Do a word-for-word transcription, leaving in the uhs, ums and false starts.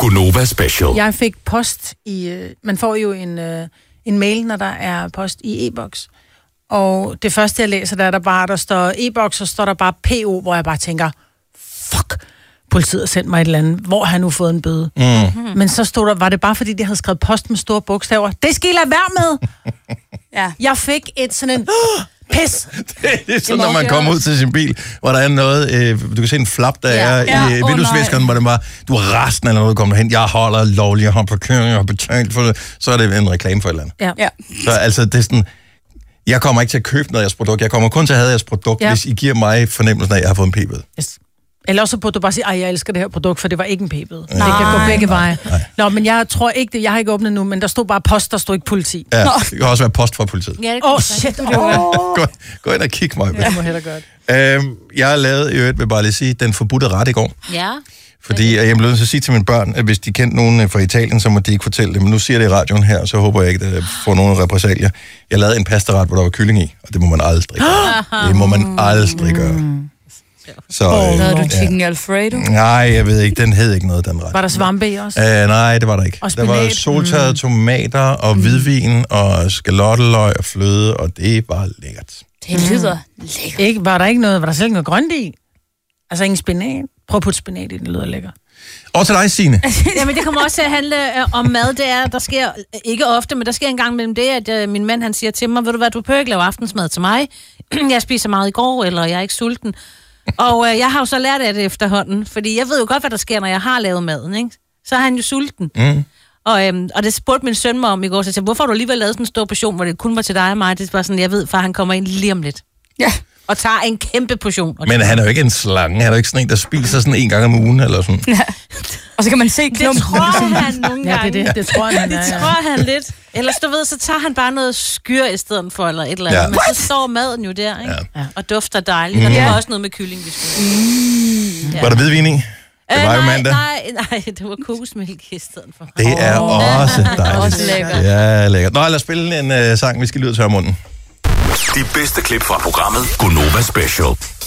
Gunova Special. Jeg fik post i... Øh, man får jo en, øh, en mail, når der er post i e-boks. Og det første, jeg læser, der er der bare, der står e-boks, og står der bare P O, hvor jeg bare tænker, fuck, politiet har sendt mig et eller andet. Hvor har jeg nu fået en bøde? Mm. Men så stod der, var det bare fordi, de havde skrevet post med store bogstaver. Det skal I lade være med! Ja. Jeg fik et sådan en... Pis! Det, det er sådan, når man kommer ud til sin bil, hvor der er noget, øh, du kan se en flap, der ja. er ja. i øh, vinduesviskeren, hvor det bare, du er resten eller noget, kommer hen, jeg holder lovligt, jeg har parkering, jeg har betalt for det, så er det en reklame for et eller andet. Ja. Ja. Så altså, det er sådan, jeg kommer ikke til at købe noget af jeres produkt, jeg kommer kun til at have jeres produkt, ja. hvis I giver mig fornemmelsen af, at jeg har fået en p-bøde. Yes. Eller også burde du bare sige, at jeg elsker det her produkt, for det var ikke en p-bøde. Det kan gå begge veje. Nej. Nå, men jeg tror ikke det. Jeg har ikke åbnet nu, men der stod bare post, der stod ikke politi. Ja, det kan også være post fra politiet. Ja, Åh, oh, shit. Oh. gå, gå ind og kig mig. Ja, må heller godt. Øhm, jeg har lavet, i øvrigt vil bare lige sige, den forbudte ret i går. Ja. Fordi jeg blev nødt til at sige til mine børn, at hvis de kendte nogen fra Italien, så må de ikke fortælle det. Men nu siger det i radioen her, så håber jeg ikke, at jeg får nogen repressalier. Jeg lavede en pastaret, hvor der var kylling i, og det må man aldrig gøre. Det må man aldrig gøre. Så, øh, lavede du chicken ja. Alfredo? Nej, jeg ved ikke, den hed ikke noget, den ret. Var der svampe i også? Uh, nej, det var der ikke. Der var soltørrede mm. tomater og hvidvin og skalotteløg og fløde, og det var lækkert. Det lyder mm. lækkert. Ikke, var der ikke noget, var der selv ikke noget grønt i? Altså ingen spinat? Prøv at putte spinat i, det lyder lækkert. Og til dig, Signe. Jamen, det kommer også til at handle øh, om mad. Det er, der sker ikke ofte, men der sker en gang mellem det, at øh, min mand han siger til mig, ved du hvad, du behøver ikke lave aftensmad til mig. Jeg spiser meget i går, eller jeg er ikke sulten. Og øh, jeg har jo så lært af det efterhånden, fordi jeg ved jo godt, hvad der sker, når jeg har lavet maden, ikke? Så er han jo sulten. Mm. Og, øhm, og det spurgte min søn mig om i går, så jeg sagde, hvorfor har du alligevel lavet sådan en stor portion, hvor det kun var til dig og mig? Det var sådan, jeg ved, far han kommer ind lige om lidt. Ja. Og tager en kæmpe portion. Men han er jo ikke en slange, han er jo ikke sådan en, der spiser sådan en gang om ugen, eller sådan. Ja. Og så kan man se klumpen. Det tror han nogle gange. Ja, det, det, det tror han, han det er. tror han lidt. Ellers du ved, så tager han bare noget skyr i stedet for, eller et eller andet. Ja. Men så står maden jo der, ikke? Ja. Og dufter dejligt. Mm. Og det var også noget med kylling, vi skulle. Mm. Ja. Var der hvidvin i? Det øh, var jo nej, mandag. nej, nej, det var kokosmælk i stedet for. Det er oh. også dejligt. Også lækkert. Ja, lækkert. Nå, lad os spille en uh, sang, vi skal lyde til om munden. De bedste klip fra programmet Gunova Special.